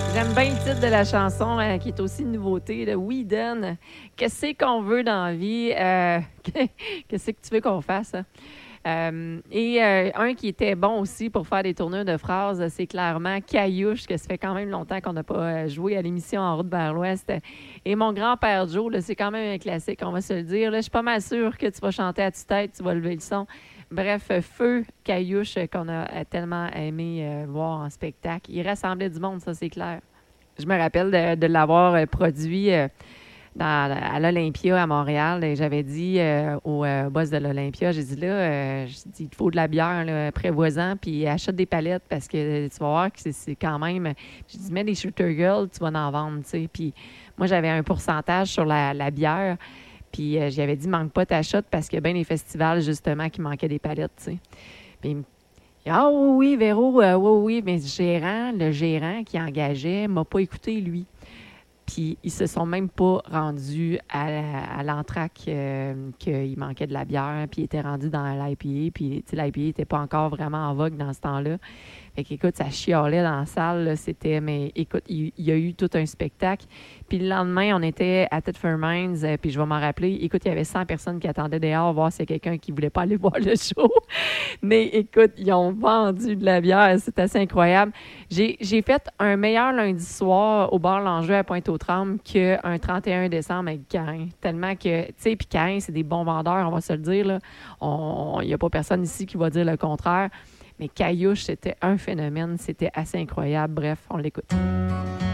J'aime bien le titre de la chanson qui est aussi une nouveauté, le We Done. Qu'est-ce qu'on veut dans la vie? Qu'est-ce que tu veux qu'on fasse? Hein? Un qui était bon aussi pour faire des tournures de phrases, c'est clairement Caillouche, que ça fait quand même longtemps qu'on n'a pas joué à l'émission En route vers l'Ouest. Et Mon grand-père Joe, là, c'est quand même un classique, on va se le dire. Là, je suis pas mal sûre que tu vas chanter à tue-tête, tu vas lever le son. Bref, Feu Caillouche, qu'on a tellement aimé voir en spectacle. Il rassemblait du monde, ça c'est clair. Je me rappelle de l'avoir produit à l'Olympia à Montréal. Et j'avais dit au boss de l'Olympia, j'ai dit là, il te faut de la bière, là, prévoisant, puis achète des palettes parce que tu vas voir que c'est quand même. J'ai dit, mets des Shooter Girls, tu vas en vendre, tu sais. Puis moi, j'avais un pourcentage sur la bière. Puis j'y avais dit, manque pas ta shot parce qu'il y a bien des festivals, justement, qui manquaient des palettes, tu sais. Puis ah oui, Véro, oui, mais le gérant qui engageait m'a pas écouté, lui. Puis ils se sont même pas rendus à l'entraque qu'il manquait de la bière, puis ils étaient rendus dans l'IPA, puis l'IPA n'était pas encore vraiment en vogue dans ce temps-là. Fait qu'écoute, ça chialait dans la salle, là, mais écoute, il y a eu tout un spectacle. Puis le lendemain, on était à Thetford Mines, puis je vais m'en rappeler, écoute, il y avait 100 personnes qui attendaient dehors voir s'il y a quelqu'un qui voulait pas aller voir le show. Mais écoute, ils ont vendu de la bière, c'est assez incroyable. J'ai fait un meilleur lundi soir au bar L'Enjeu à Pointe-aux-Trembles qu'un 31 décembre avec Cain. Tellement que, tu sais, puis Cain, c'est des bons vendeurs, on va se le dire, là. Il n'y a pas personne ici qui va dire le contraire. Mais Caillouche, c'était un phénomène, c'était assez incroyable. Bref, on l'écoute.